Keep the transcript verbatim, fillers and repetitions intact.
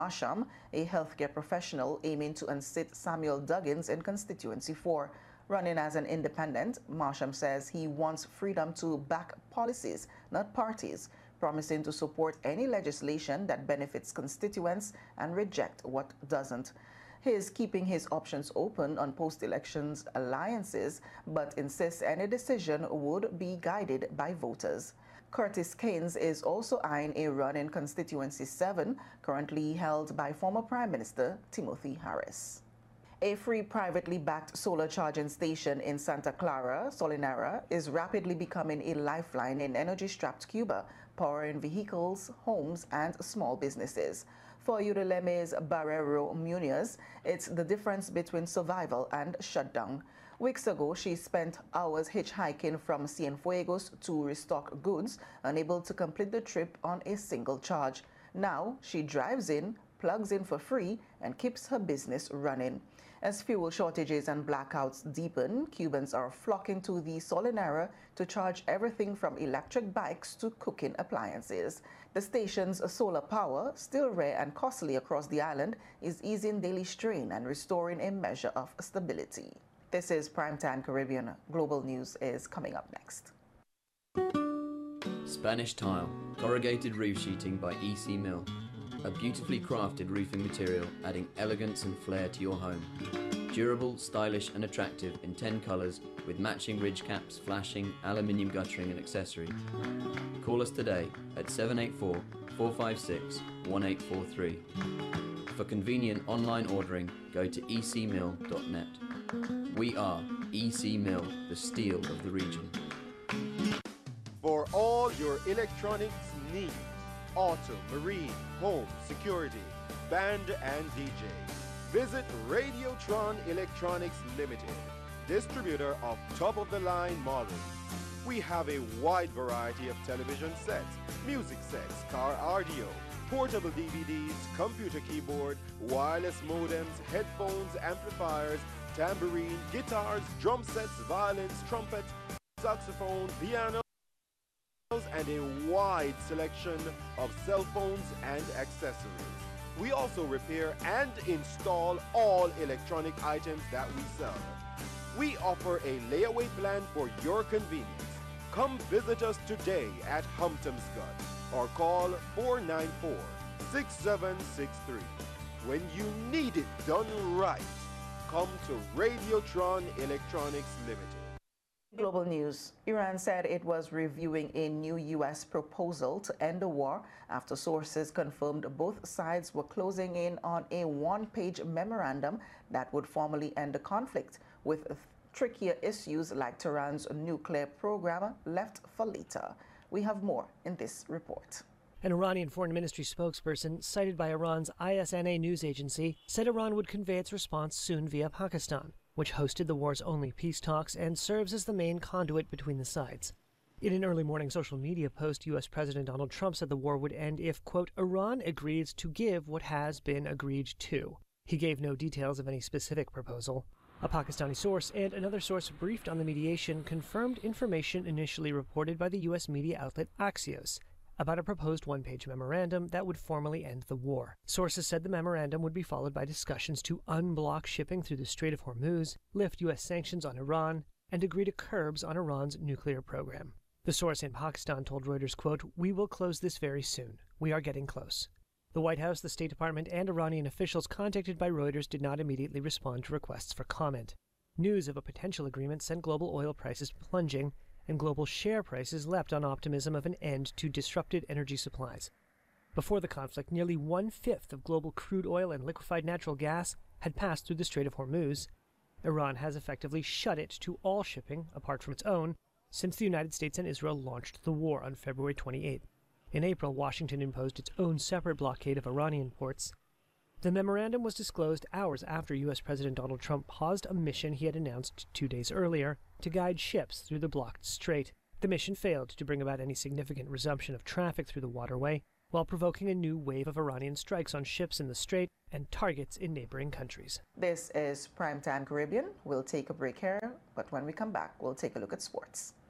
Marsham, a healthcare professional aiming to unseat Samuel Duggins in Constituency four. Running as an independent, Marsham says he wants freedom to back policies, not parties, promising to support any legislation that benefits constituents and reject what doesn't. He is keeping his options open on post-elections alliances, but insists any decision would be guided by voters. Curtis Keynes is eyeing eyeing a run in Constituency seven, currently held by former Prime Minister Timothy Harris. A free privately backed solar charging station in Santa Clara, Solinara, is rapidly becoming a lifeline in energy-strapped Cuba, powering vehicles, homes, and small businesses. For Yudileme's Barrero Munoz, it's the difference between survival and shutdown. Weeks ago, she spent hours hitchhiking from Cienfuegos to restock goods, unable to complete the trip on a single charge. Now, she drives in, plugs in for free, and keeps her business running. As fuel shortages and blackouts deepen, Cubans are flocking to the Solinara to charge everything from electric bikes to cooking appliances. The station's solar power, still rare and costly across the island, is easing daily strain and restoring a measure of stability. This is Primetime Caribbean. Global News is coming up next. Spanish Tile, corrugated roof sheeting by E C Mill. A beautifully crafted roofing material adding elegance and flair to your home. Durable, stylish and attractive in ten colours with matching ridge caps, flashing, aluminium guttering and accessories. Call us today at seven eight four, four five six, one eight four three. For convenient online ordering, go to e c mill dot net. We are E C Mill, the steel of the region. For all your electronics needs, auto, marine, home, security, band and D J. Visit Radiotron Electronics Limited, distributor of top-of-the-line models. We have a wide variety of television sets, music sets, car audio, portable D V Ds, computer keyboard, wireless modems, headphones, amplifiers, tambourine, guitars, drum sets, violins, trumpet, saxophone, piano, and a wide selection of cell phones and accessories. We also repair and install all electronic items that we sell. We offer a layaway plan for your convenience. Come visit us today at Humptomscott or call four nine four, six seven six three. When you need it done right, come to Radiotron Electronics Limited. Global News. Iran said it was reviewing a new U S proposal to end the war after sources confirmed both sides were closing in on a one-page memorandum that would formally end the conflict, with trickier issues like Tehran's nuclear program left for later. We have more in this report. An Iranian foreign ministry spokesperson, cited by Iran's I S N A news agency, said Iran would convey its response soon via Pakistan, which hosted the war's only peace talks and serves as the main conduit between the sides. In an early morning social media post, U S President Donald Trump said the war would end if, quote, Iran agrees to give what has been agreed to. He gave no details of any specific proposal. A Pakistani source and another source briefed on the mediation confirmed information initially reported by the U S media outlet Axios about a proposed one-page memorandum that would formally end the war. Sources said the memorandum would be followed by discussions to unblock shipping through the Strait of Hormuz, lift U S sanctions on Iran, and agree to curbs on Iran's nuclear program. The source in Pakistan told Reuters, quote, "We will close this very soon. We are getting close." The White House, the State Department, and Iranian officials contacted by Reuters did not immediately respond to requests for comment. News of a potential agreement sent global oil prices plunging, and global share prices leapt on optimism of an end to disrupted energy supplies. Before the conflict, nearly one-fifth of global crude oil and liquefied natural gas had passed through the Strait of Hormuz. Iran has effectively shut it to all shipping, apart from its own, since the United States and Israel launched the war on February twenty-eighth. In April, Washington imposed its own separate blockade of Iranian ports. The memorandum was disclosed hours after U S President Donald Trump paused a mission he had announced two days earlier to guide ships through the blocked strait. The mission failed to bring about any significant resumption of traffic through the waterway, while provoking a new wave of Iranian strikes on ships in the strait and targets in neighboring countries. This is Primetime Caribbean. We'll take a break here, but when we come back, we'll take a look at sports.